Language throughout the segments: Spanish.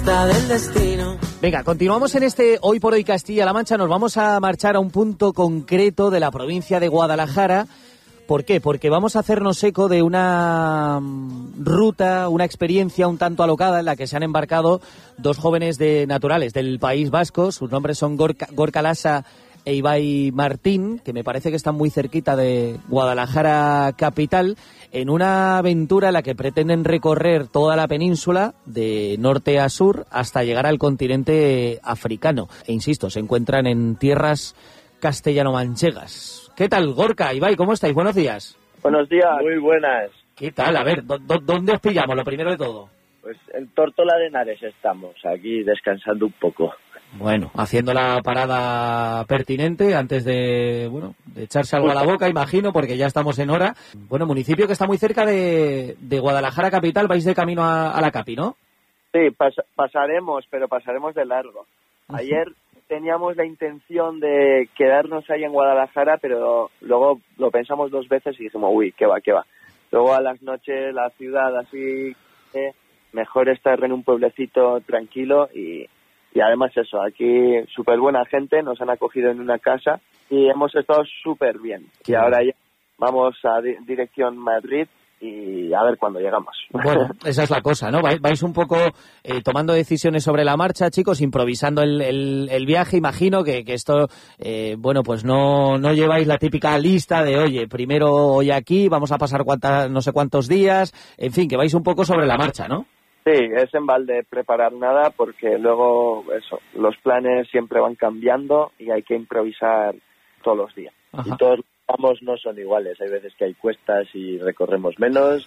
carta del destino. Venga, continuamos en este Hoy por Hoy Castilla-La Mancha. Nos vamos a marchar a un punto concreto de la provincia de Guadalajara. ¿Por qué? Porque vamos a hacernos eco de una ruta, una experiencia un tanto alocada en la que se han embarcado dos jóvenes naturales del País Vasco. Sus nombres son Gorka Lasa e Ibai Martín, que me parece que están muy cerquita de Guadalajara capital, en una aventura en la que pretenden recorrer toda la península de norte a sur hasta llegar al continente africano. E insisto, se encuentran en tierras castellano-manchegas. ¿Qué tal, Gorka, Ibai? ¿Cómo estáis? Buenos días. Buenos días. Muy buenas. ¿Qué tal? A ver, ¿dónde os pillamos, lo primero de todo? Pues en Tórtola de Henares estamos, aquí descansando un poco. Bueno, haciendo la parada pertinente antes de echarse algo a la boca, imagino, porque ya estamos en hora. Bueno, municipio que está muy cerca de Guadalajara capital, vais de camino a la Capi, ¿no? Sí, pasaremos, pero pasaremos de largo. Ayer teníamos la intención de quedarnos ahí en Guadalajara, pero luego lo pensamos dos veces y dijimos, uy, qué va. Luego a las noches la ciudad así, mejor estar en un pueblecito tranquilo y además eso, aquí súper buena gente, nos han acogido en una casa y hemos estado súper bien. Y ahora ya vamos a dirección Madrid y a ver cuándo llegamos. Bueno, esa es la cosa, ¿no? Vais un poco tomando decisiones sobre la marcha, chicos, improvisando el viaje. Imagino que esto, pues no lleváis la típica lista de, oye, primero hoy aquí, vamos a pasar no sé cuántos días, en fin, que vais un poco sobre la marcha, ¿no? Sí, es en balde preparar nada porque luego, eso, los planes siempre van cambiando y hay que improvisar todos los días. Ajá. Y todos los no son iguales. Hay veces que hay cuestas y recorremos menos,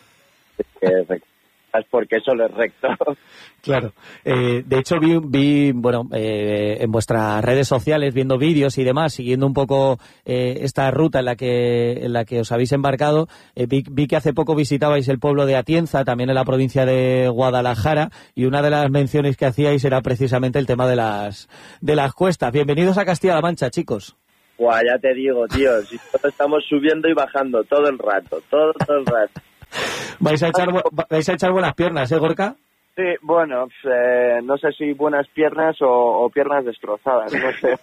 es porque solo es recto. Claro. De hecho, vi en vuestras redes sociales, viendo vídeos y demás, siguiendo un poco esta ruta en la que os habéis embarcado, vi que hace poco visitabais el pueblo de Atienza, también en la provincia de Guadalajara, y una de las menciones que hacíais era precisamente el tema de las cuestas. Bienvenidos a Castilla-La Mancha, chicos. Buah, ya te digo, tío, si todos estamos subiendo y bajando todo el rato, todo el rato. Vais a echar buenas piernas, ¿eh, Gorka? Sí, bueno, no sé si buenas piernas o piernas destrozadas, no sé.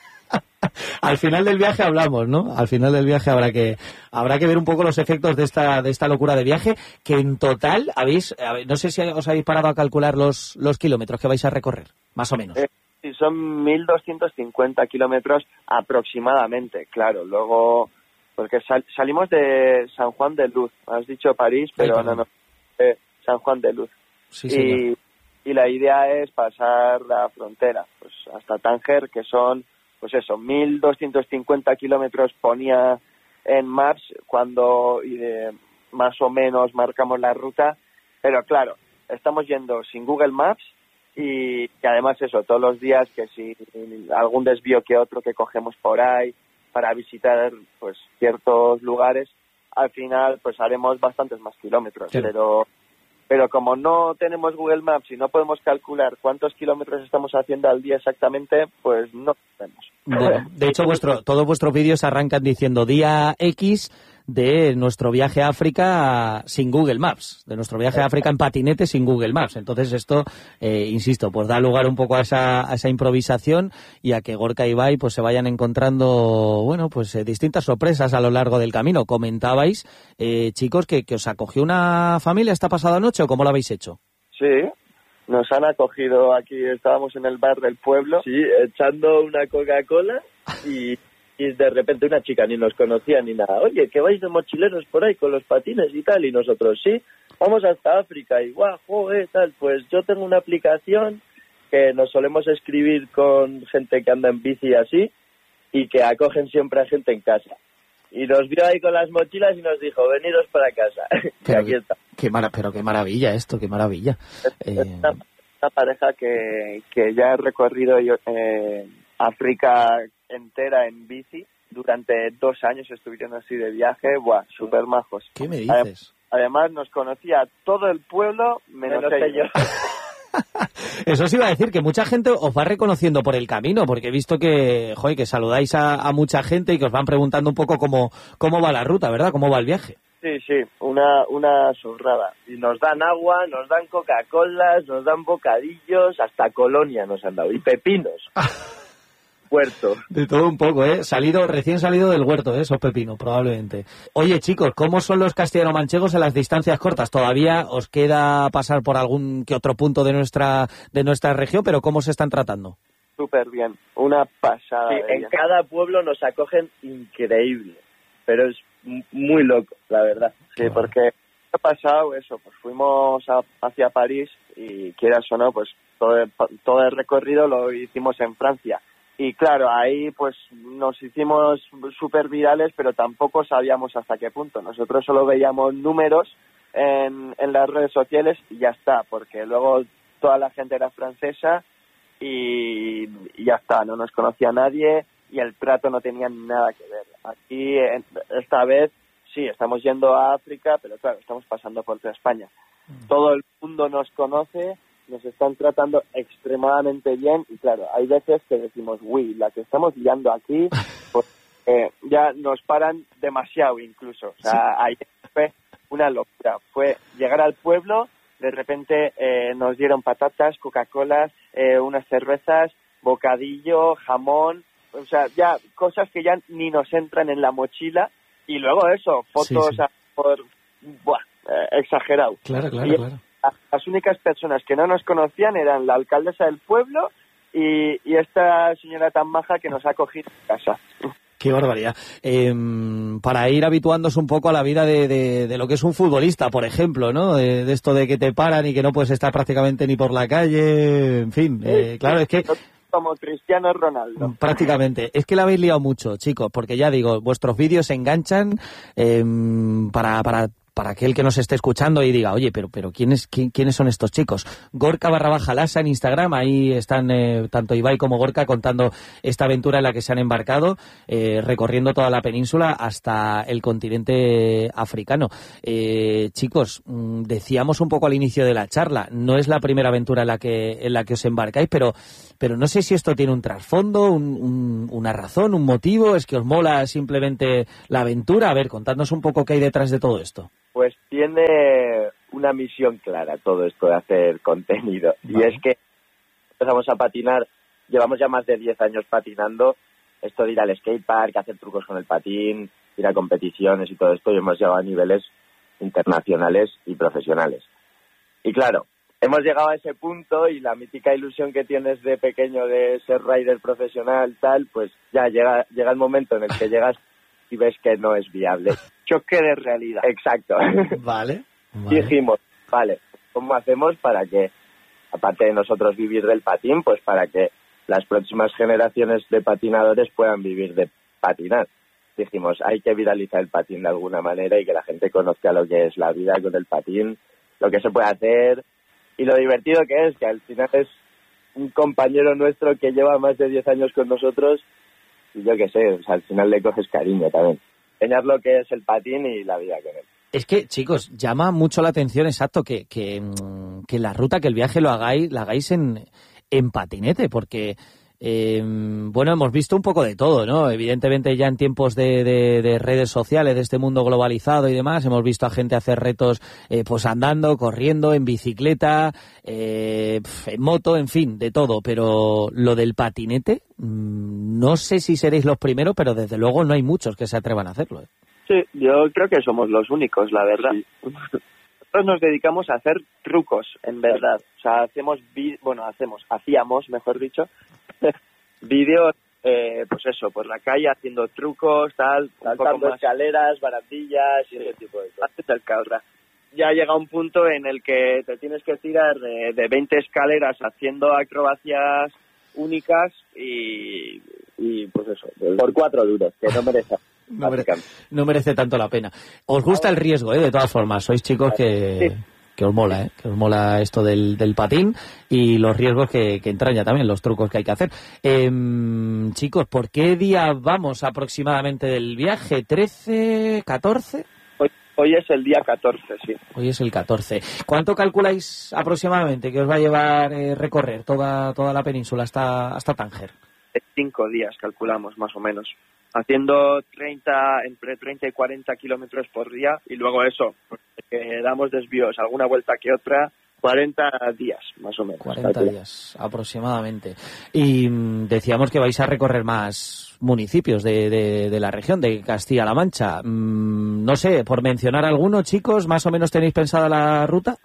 Al final del viaje hablamos, ¿no? Al final del viaje habrá que ver un poco los efectos de esta locura de viaje, que en total no sé si os habéis parado a calcular los kilómetros que vais a recorrer, más o menos. Sí, son 1.250 kilómetros aproximadamente, claro. Luego, porque salimos de San Juan de Luz, has dicho París, pero no, San Juan de Luz. Sí, y la idea es pasar la frontera, pues hasta Tánger, que son, pues eso, 1.250 kilómetros ponía en Maps cuando más o menos marcamos la ruta, pero claro, estamos yendo sin Google Maps y además eso, todos los días que si algún desvío que otro que cogemos por ahí para visitar pues ciertos lugares, al final pues haremos bastantes más kilómetros, sí. Pero como no tenemos Google Maps y no podemos calcular cuántos kilómetros estamos haciendo al día exactamente, pues no sabemos. Bueno, de hecho todos vuestros vídeos arrancan diciendo día X de nuestro viaje a África sin Google Maps, de nuestro viaje a África en patinete sin Google Maps. Entonces esto, insisto, pues da lugar un poco a esa improvisación y a que Gorka y Ibai pues se vayan encontrando, distintas sorpresas a lo largo del camino. Comentabais, chicos, que os acogió una familia esta pasada noche, ¿o cómo lo habéis hecho? Sí, nos han acogido aquí, estábamos en el bar del pueblo, sí, echando una Coca-Cola y de repente una chica ni nos conocía ni nada. Oye, que vais de mochileros por ahí con los patines y tal, y nosotros sí, vamos hasta África y guau, tal, pues yo tengo una aplicación que nos solemos escribir con gente que anda en bici y así, y que acogen siempre a gente en casa. Y nos vio ahí con las mochilas y nos dijo, veniros para casa. Y aquí está. Pero qué maravilla esto, qué maravilla. Es una pareja que ya ha recorrido África entera en bici. Durante 2 años estuvieron así de viaje. Buah, súper majos. ¿Qué me dices? Además nos conocía todo el pueblo, menos ellos. Eso os iba a decir, que mucha gente os va reconociendo por el camino, porque he visto que saludáis a mucha gente y que os van preguntando un poco cómo va la ruta, ¿verdad? ¿Cómo va el viaje? Sí, una sobrada. Y nos dan agua, nos dan Coca-Colas, nos dan bocadillos, hasta colonia nos han dado, y pepinos. Huerto. De todo un poco, ¿eh? Recién salido del huerto, esos pepinos, probablemente. Oye, chicos, ¿cómo son los castellano-manchegos en las distancias cortas? Todavía os queda pasar por algún que otro punto de nuestra región, pero ¿cómo se están tratando? Súper bien, una pasada. Sí, en cada pueblo nos acogen increíble, pero es muy loco, la verdad. Sí, porque ha pasado eso, pues fuimos hacia París y quieras o no, pues todo el recorrido lo hicimos en Francia. Y claro, ahí pues nos hicimos súper virales, pero tampoco sabíamos hasta qué punto. Nosotros solo veíamos números en las redes sociales y ya está, porque luego toda la gente era francesa y ya está, no nos conocía nadie y el trato no tenía nada que ver. Aquí, esta vez, sí, estamos yendo a África, pero claro, estamos pasando por toda España. Todo el mundo nos conoce, nos están tratando extremadamente bien y claro, hay veces que decimos, uy, la que estamos liando aquí, pues ya nos paran demasiado incluso. O sea, ahí fue una locura. Fue llegar al pueblo, de repente nos dieron patatas, Coca-Colas, unas cervezas, bocadillo, jamón, o sea, ya cosas que ya ni nos entran en la mochila y luego eso, fotos exagerado. Claro. Las únicas personas que no nos conocían eran la alcaldesa del pueblo y esta señora tan maja que nos ha cogido en casa. Qué barbaridad. Para ir habituándose un poco a la vida de lo que es un futbolista, por ejemplo, ¿no? De esto de que te paran y que no puedes estar prácticamente ni por la calle, en fin. Claro, es que... Como Cristiano Ronaldo. Prácticamente. Es que la habéis liado mucho, chicos, porque ya digo, vuestros vídeos se enganchan para aquel que nos esté escuchando y diga, oye, pero ¿quiénes son estos chicos? Gorka_Lasa en Instagram, ahí están tanto Ibai como Gorka contando esta aventura en la que se han embarcado, recorriendo toda la península hasta el continente africano. Chicos, decíamos un poco al inicio de la charla, no es la primera aventura en la que os embarcáis, pero no sé si esto tiene un trasfondo, una razón, un motivo, es que os mola simplemente la aventura. A ver, contadnos un poco qué hay detrás de todo esto. Pues tiene una misión clara todo esto de hacer contenido. Vale. Y es que empezamos a patinar, llevamos ya más de 10 años patinando, esto de ir al skatepark, hacer trucos con el patín, ir a competiciones y todo esto, y hemos llegado a niveles internacionales y profesionales. Y claro, hemos llegado a ese punto y la mítica ilusión que tienes de pequeño de ser rider profesional, tal, pues ya llega el momento en el que llegas y ves que no es viable. Choque de realidad. Exacto. Vale. Dijimos, vale, ¿cómo hacemos para que, aparte de nosotros vivir del patín, pues para que las próximas generaciones de patinadores puedan vivir de patinar? Dijimos, hay que viralizar el patín de alguna manera y que la gente conozca lo que es la vida con el patín, lo que se puede hacer y lo divertido que es, que al final es un compañero nuestro que lleva más de 10 años con nosotros. Y yo qué sé, o sea, al final le coges cariño también. Enseñar lo que es el patín y la vida con él. Es que, chicos, llama mucho la atención, exacto, que la ruta, que el viaje la hagáis en patinete, porque, bueno, hemos visto un poco de todo, ¿no? Evidentemente ya en tiempos de redes sociales, de este mundo globalizado y demás, hemos visto a gente hacer retos pues andando, corriendo, en bicicleta, en moto, en fin, de todo, pero lo del patinete, no sé si seréis los primeros, pero desde luego no hay muchos que se atrevan a hacerlo. Sí, yo creo que somos los únicos, la verdad. Sí. Nosotros nos dedicamos a hacer trucos, en verdad. O sea, hacíamos, mejor dicho, vídeos, pues eso, por la calle haciendo trucos, tal, saltando escaleras, barandillas y ese tipo de cosas. Ya llega un punto en el que te tienes que tirar de 20 escaleras haciendo acrobacias únicas y pues eso, por 4 duros, que no merece. No merece tanto la pena. Os gusta el riesgo, de todas formas. Sois chicos que os mola, que os mola esto del patín y los riesgos que entraña también, los trucos que hay que hacer. Chicos, ¿por qué día vamos aproximadamente del viaje? ¿13, 14? Hoy es el día 14, sí. Hoy es el 14. ¿Cuánto calculáis aproximadamente que os va a llevar recorrer toda la península hasta Tánger? 5 días, calculamos, más o menos. Haciendo entre 30 y 40 kilómetros por día, y luego eso, porque damos desvíos, alguna vuelta que otra, 40 días, más o menos. 40 días, aproximadamente. Y decíamos que vais a recorrer más municipios de la región, de Castilla-La Mancha. No sé, por mencionar alguno, chicos, ¿más o menos tenéis pensada la ruta?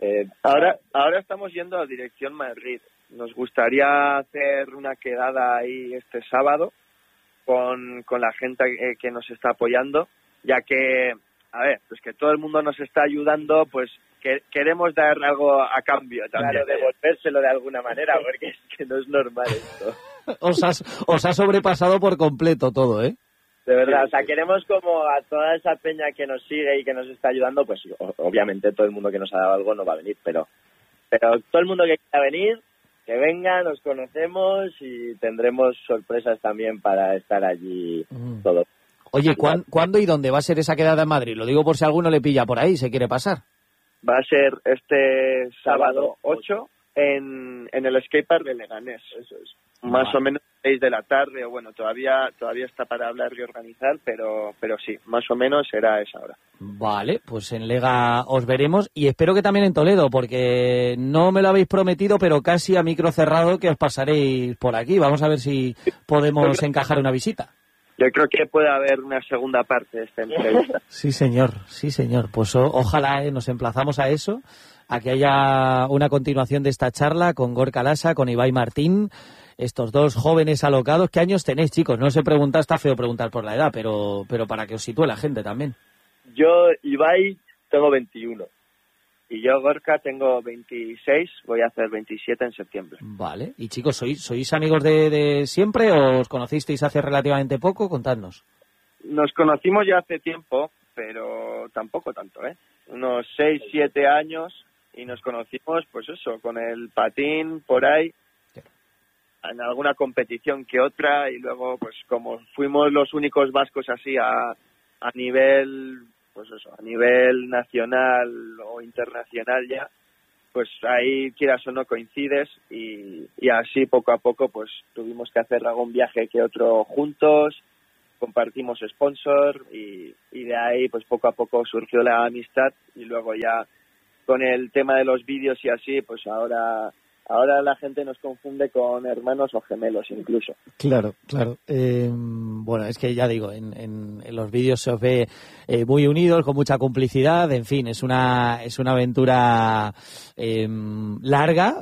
Ahora estamos yendo a dirección Madrid. Nos gustaría hacer una quedada ahí este sábado con la gente que nos está apoyando, ya que, a ver, pues que todo el mundo nos está ayudando, pues queremos dar algo a cambio también. Claro, devolvérselo de alguna manera, porque es que no es normal esto. Os ha sobrepasado por completo todo, ¿eh? De verdad, o sea, queremos como a toda esa peña que nos sigue y que nos está ayudando, pues obviamente todo el mundo que nos ha dado algo no va a venir, pero todo el mundo que quiera venir, que venga, nos conocemos y tendremos sorpresas también para estar allí todos. Oye, ¿cuándo y dónde va a ser esa quedada en Madrid? Lo digo por si alguno le pilla por ahí y se quiere pasar. Va a ser este sábado 8 en el skatepark de Leganés. Eso es. Más o menos 6 de la tarde, o bueno, todavía está para hablar y organizar, pero sí, más o menos será esa hora. Vale, pues en Lega os veremos y espero que también en Toledo, porque no me lo habéis prometido, pero casi a micro cerrado que os pasaréis por aquí. Vamos a ver si podemos encajar una visita. Yo creo que puede haber una segunda parte de esta entrevista. Sí, señor. Pues ojalá nos emplazamos a eso, a que haya una continuación de esta charla con Gorka Lasa, con Ibai Martín, estos dos jóvenes alocados. ¿Qué años tenéis, chicos? No se pregunta, está feo preguntar por la edad, pero para que os sitúe la gente también. Yo, Ibai, tengo 21. Y yo, Gorka, tengo 26, voy a hacer 27 en septiembre. Vale. Y chicos, ¿sois amigos de siempre o os conocisteis hace relativamente poco? Contadnos. Nos conocimos ya hace tiempo, pero tampoco tanto, ¿eh? Unos 6, 7 años, y nos conocimos, pues eso, con el patín por ahí, en alguna competición que otra, y luego, pues como fuimos los únicos vascos así a nivel... pues eso, a nivel nacional o internacional ya, pues ahí quieras o no coincides y así poco a poco pues tuvimos que hacer algún viaje que otro juntos, compartimos sponsor y de ahí pues poco a poco surgió la amistad y luego ya con el tema de los vídeos y así, pues ahora la gente nos confunde con hermanos o gemelos incluso. Claro. Bueno, es que ya digo, en los vídeos se os ve muy unidos, con mucha complicidad, en fin, es una aventura larga,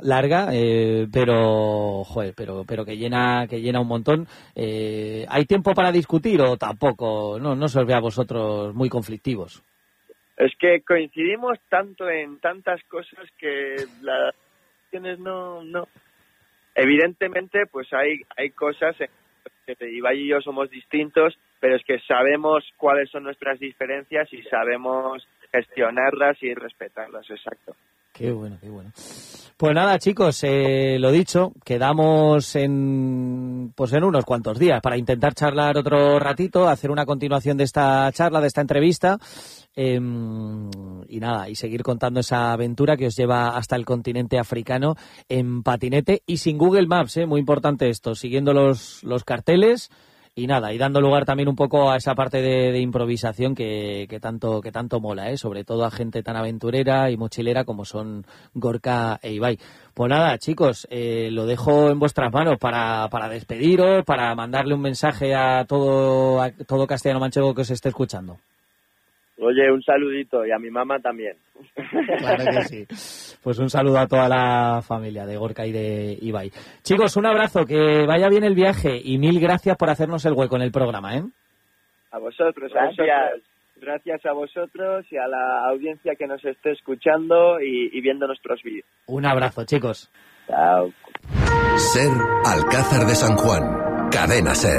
pero que llena un montón. ¿Hay tiempo para discutir o tampoco? No se os ve a vosotros muy conflictivos. Es que coincidimos tanto en tantas cosas que la no. Evidentemente, pues hay cosas en que Ibai y yo somos distintos, pero es que sabemos cuáles son nuestras diferencias y sabemos gestionarlas y respetarlas, exacto. Qué bueno. Pues nada, chicos, lo dicho, quedamos en unos cuantos días para intentar charlar otro ratito, hacer una continuación de esta charla, de esta entrevista, y nada, y seguir contando esa aventura que os lleva hasta el continente africano en patinete y sin Google Maps, muy importante esto, siguiendo los carteles. Y nada, y dando lugar también un poco a esa parte de improvisación que tanto mola, sobre todo a gente tan aventurera y mochilera como son Gorka e Ibai. Pues nada, chicos, lo dejo en vuestras manos para despediros, para mandarle un mensaje a todo castellano manchego que os esté escuchando. Oye, un saludito, y a mi mamá también. Claro que sí. Pues un saludo a toda la familia de Gorka y de Ibai. Chicos, un abrazo, que vaya bien el viaje y mil gracias por hacernos el hueco en el programa, ¿eh? A vosotros, gracias a vosotros y a la audiencia que nos esté escuchando y viendo nuestros vídeos. Un abrazo, chicos. Chao. SER Alcázar de San Juan, Cadena SER.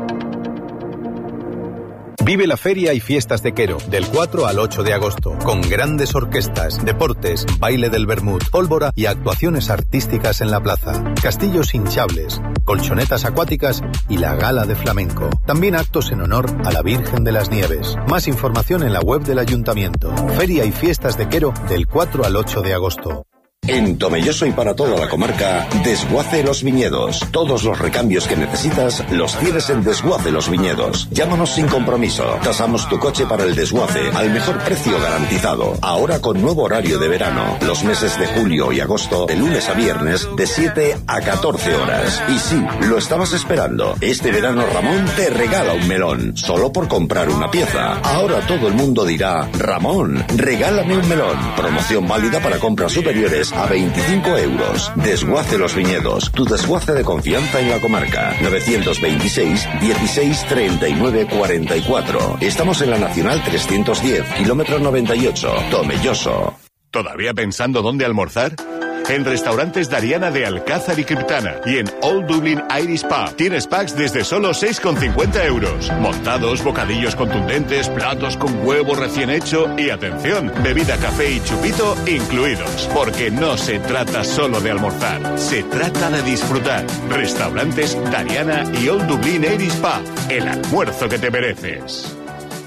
Vive la Feria y Fiestas de Quero, del 4 al 8 de agosto, con grandes orquestas, deportes, baile del vermut, pólvora y actuaciones artísticas en la plaza, castillos hinchables, colchonetas acuáticas y la gala de flamenco. También actos en honor a la Virgen de las Nieves. Más información en la web del Ayuntamiento. Feria y Fiestas de Quero, del 4 al 8 de agosto. En Tomelloso y para toda la comarca, Desguace Los Viñedos. Todos los recambios que necesitas los tienes en Desguace Los Viñedos. Llámanos sin compromiso. Tasamos tu coche para el desguace al mejor precio garantizado. Ahora con nuevo horario de verano. Los meses de julio y agosto, de lunes a viernes, de 7 a 14 horas. Y sí, lo estabas esperando. Este verano Ramón te regala un melón. Solo por comprar una pieza. Ahora todo el mundo dirá, Ramón, regálame un melón. Promoción válida para compras superiores a 25 euros. Desguace Los Viñedos, tu desguace de confianza en la comarca. 926 16 39 44. Estamos en la Nacional 310, kilómetro 98, Tomelloso. ¿Todavía pensando dónde almorzar? En Restaurantes Dariana de Alcázar y Criptana y en Old Dublin Irish Pub tienes packs desde solo 6,50 euros. Montados, bocadillos contundentes, platos con huevo recién hecho y atención, bebida, café y chupito incluidos. Porque no se trata solo de almorzar, se trata de disfrutar. Restaurantes Dariana y Old Dublin Irish Pub, el almuerzo que te mereces.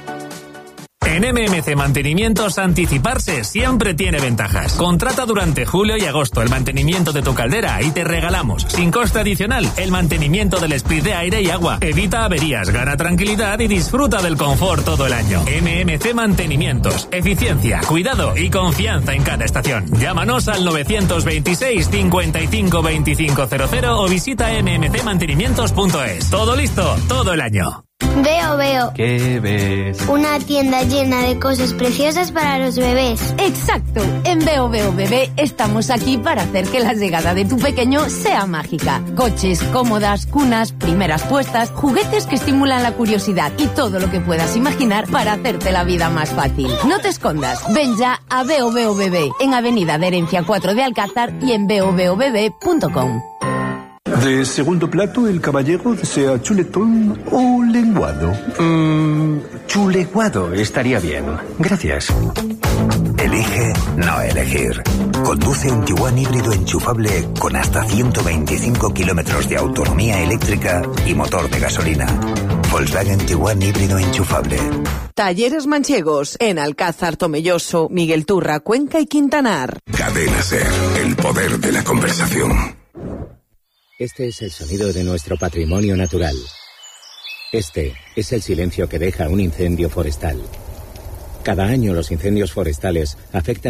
En MMC Mantenimientos, anticiparse siempre tiene ventajas. Contrata durante julio y agosto el mantenimiento de tu caldera y te regalamos, sin coste adicional, el mantenimiento del split de aire y agua. Evita averías, gana tranquilidad y disfruta del confort todo el año. MMC Mantenimientos. Eficiencia, cuidado y confianza en cada estación. Llámanos al 926 55 2500 o visita mmcmantenimientos.es. Todo listo, todo el año. Veo. ¿Qué ves? Una tienda llena de cosas preciosas para los bebés. Exacto. En Veo Bebé estamos aquí para hacer que la llegada de tu pequeño sea mágica. Coches, cómodas, cunas, primeras puestas, juguetes que estimulan la curiosidad y todo lo que puedas imaginar para hacerte la vida más fácil. No te escondas. Ven ya a Veo Bebé en Avenida de Herencia 4 de Alcázar y en veobebebe.com. De segundo plato, el caballero desea chuletón o lenguado. Chuleguado estaría bien. Gracias. Elige no elegir. Conduce un Tiguan híbrido enchufable con hasta 125 kilómetros de autonomía eléctrica y motor de gasolina. Volkswagen Tiguan híbrido enchufable. Talleres Manchegos en Alcázar, Tomelloso, Miguel Turra, Cuenca y Quintanar. Cadena SER, el poder de la conversación. Este es el sonido de nuestro patrimonio natural. Este es el silencio que deja un incendio forestal. Cada año los incendios forestales afectan